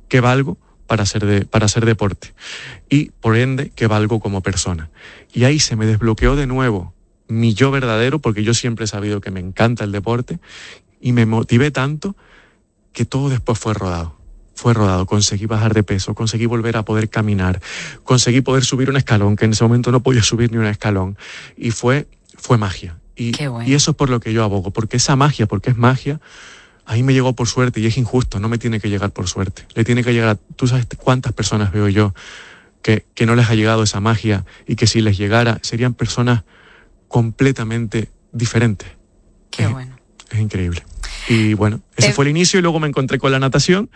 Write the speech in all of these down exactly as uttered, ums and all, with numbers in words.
qué valgo para hacer, de, para hacer deporte y, por ende, qué valgo como persona. Y ahí se me desbloqueó de nuevo mi yo verdadero, porque yo siempre he sabido que me encanta el deporte y me motivé tanto que todo después fue rodado. Fue rodado, conseguí bajar de peso, conseguí volver a poder caminar, conseguí poder subir un escalón, que en ese momento no podía subir ni un escalón. Y fue, fue magia. Y, bueno. y eso es por lo que yo abogo, porque esa magia, porque es magia, ahí me llegó por suerte y es injusto, no me tiene que llegar por suerte. Le tiene que llegar a... ¿Tú sabes cuántas personas veo yo que, que no les ha llegado esa magia y que si les llegara serían personas completamente diferentes? Qué es, bueno. Es increíble. Y bueno, ese Te... fue el inicio y luego me encontré con la natación.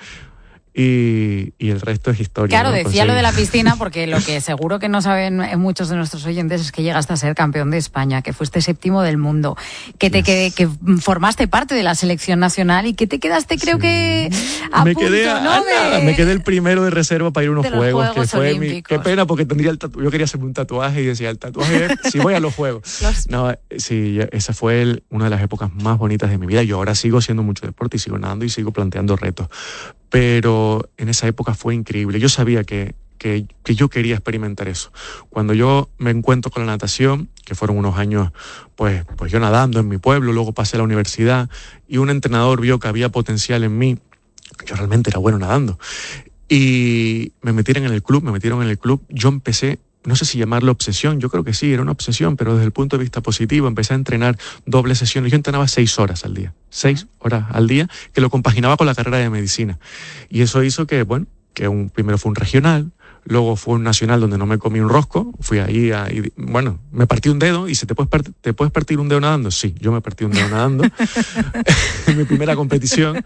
Y, y el resto es historia. Claro, ¿no? decía Conseguí. Lo de la piscina porque lo que seguro que no saben muchos de nuestros oyentes es que llegaste a ser campeón de España, que fuiste séptimo del mundo, que te yes. quedé, que formaste parte de la selección nacional y que te quedaste, creo sí. que a me punto, quedé a, ¿no? a de... me quedé el primero de reserva para ir a unos de juegos, juegos que fue olímpicos. mi, qué pena porque tendría el tatu- yo quería hacerme un tatuaje y decía el tatuaje es, si voy a los juegos. Los... No, sí, esa fue el, una de las épocas más bonitas de mi vida. Yo ahora sigo haciendo mucho deporte y sigo nadando y sigo planteando retos. Pero en esa época fue increíble. Yo sabía que, que, que yo quería experimentar eso. Cuando yo me encuentro con la natación, que fueron unos años, pues, pues yo nadando en mi pueblo, luego pasé a la universidad y un entrenador vio que había potencial en mí. Yo realmente era bueno nadando. Y me metieron en el club, me metieron en el club. Yo empecé, no sé si llamarlo obsesión, yo creo que sí, era una obsesión, pero desde el punto de vista positivo empecé a entrenar dobles sesiones. Yo entrenaba seis horas al día, seis horas al día, que lo compaginaba con la carrera de medicina. Y eso hizo que, bueno, que un, primero fue un regional, luego fue un nacional donde no me comí un rosco, fui ahí, a, y, bueno, me partí un dedo, y ¿se te puedes, part- te puedes partir un dedo nadando? Sí, yo me partí un dedo nadando, en mi primera competición.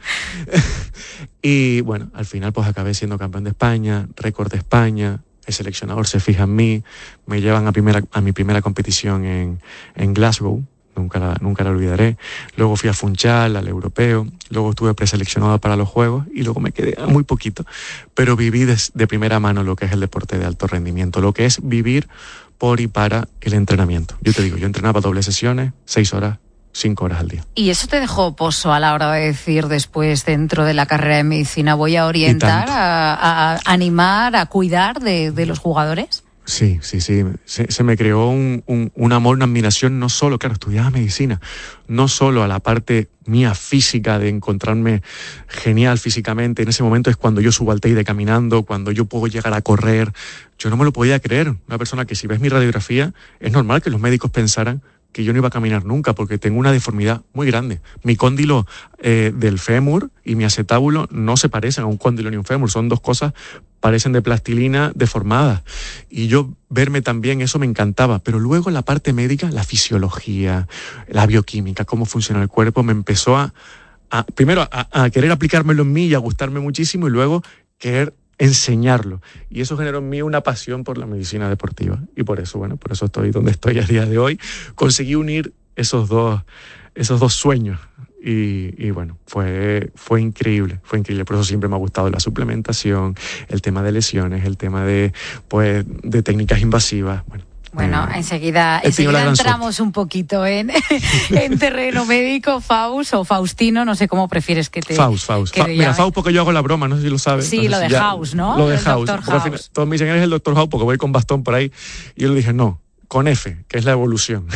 Y bueno, al final pues acabé siendo campeón de España, récord de España. El seleccionador se fija en mí, me llevan a, primera, a mi primera competición en, en Glasgow, nunca la, nunca la olvidaré. Luego fui a Funchal, al europeo, luego estuve preseleccionado para los Juegos y luego me quedé muy poquito, pero viví de, de primera mano lo que es el deporte de alto rendimiento, lo que es vivir por y para el entrenamiento. Yo te digo, yo entrenaba dobles sesiones, seis horas, cinco horas al día. ¿Y eso te dejó pozo a la hora de decir después, dentro de la carrera de medicina, voy a orientar, a, a animar, a cuidar de, de los jugadores? Sí, sí, sí. Se, se me creó un, un, un amor, una admiración, no solo, claro, estudiaba medicina, no solo a la parte mía física de encontrarme genial físicamente. En ese momento es cuando yo subo al Teide caminando, cuando yo puedo llegar a correr. Yo no me lo podía creer. Una persona que, si ves mi radiografía, es normal que los médicos pensaran que yo no iba a caminar nunca, porque tengo una deformidad muy grande. Mi cóndilo eh, del fémur y mi acetábulo no se parecen a un cóndilo ni un fémur, son dos cosas, parecen de plastilina deformadas. Y yo verme también, eso me encantaba. Pero luego la parte médica, la fisiología, la bioquímica, cómo funciona el cuerpo, me empezó a, a primero a, a querer aplicármelo en mí y a gustarme muchísimo, y luego querer enseñarlo. Y eso generó en mí una pasión por la medicina deportiva. Y por eso, bueno, por eso estoy donde estoy a día de hoy. Conseguí unir esos dos, esos dos sueños. Y, y bueno, fue, fue increíble, fue increíble. Por eso siempre me ha gustado la suplementación, el tema de lesiones, el tema de, pues, de técnicas invasivas. Bueno, Bueno, eh, enseguida, enseguida entramos un poquito en, en terreno médico. Faust o Faustino, no sé cómo prefieres que te Faust, Faust. que Fa- te Mira, llame. Faust porque yo hago la broma, no sé si lo sabes. Sí, no sé lo si de ya, House, ¿no? Lo de El House. doctor Porque al final, todos me dicen, eres el doctor House porque voy con bastón por ahí. Y yo le dije, no, con F, que es la evolución.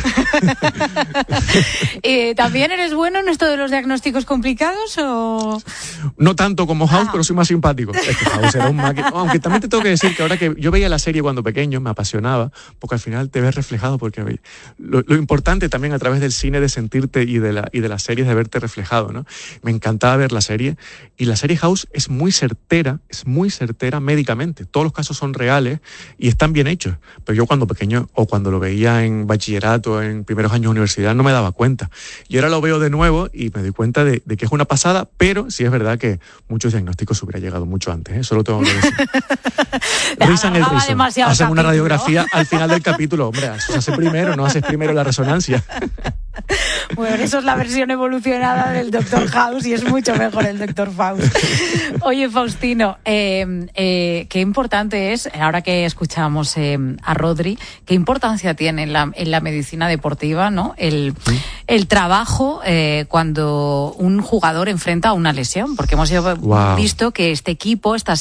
eh, ¿También eres bueno en esto de los diagnósticos complicados o...? No tanto como House, Ah. pero soy más simpático. Es que House era un máquina. Aunque también te tengo que decir que ahora que yo veía la serie cuando pequeño, me apasionaba, porque al final te ves reflejado, porque lo, lo importante también a través del cine de sentirte y de, la, y de las series de verte reflejado, ¿no? Me encantaba ver la serie, y la serie House es muy certera, es muy certera médicamente. Todos los casos son reales y están bien hechos. Pero yo cuando pequeño, o cuando lo veía en bachillerato, en primeros años de universidad, no me daba cuenta. Y ahora lo veo de nuevo y me doy cuenta de, de que es una pasada, pero sí es verdad que muchos diagnósticos se hubiera llegado mucho antes, ¿eh? Eso lo tengo que decir. Rizan el rizo. Hacen una radiografía al final del capítulo. Hombre, eso se hace primero, no haces primero la resonancia. Bueno, eso es la versión evolucionada del doctor House y es mucho mejor el doctor Faust. Oye, Faustino, eh, eh, qué importante es, ahora que escuchamos eh, a Rodri, qué importancia tiene en la, en la medicina deportiva, ¿no? El, el trabajo eh, cuando un jugador enfrenta una lesión, porque hemos Wow. visto que este equipo, esta